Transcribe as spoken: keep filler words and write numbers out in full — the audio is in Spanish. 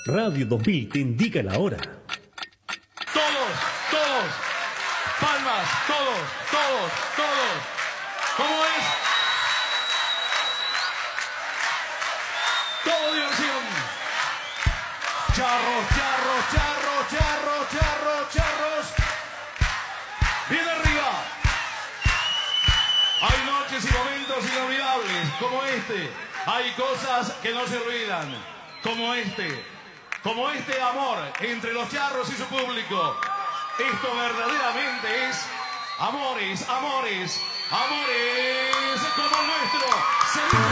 Radio dos mil te indica la hora. Todos, todos. Palmas, todos, todos, todos. ¿Cómo es? Todo diversión. Charros, charros, charros, charros, charros, charros. Bien arriba. Hay noches y momentos inolvidables como este. Hay cosas que no se olvidan como este. Como este amor entre los charros y su público. Esto verdaderamente es amores, amores, amores como el nuestro.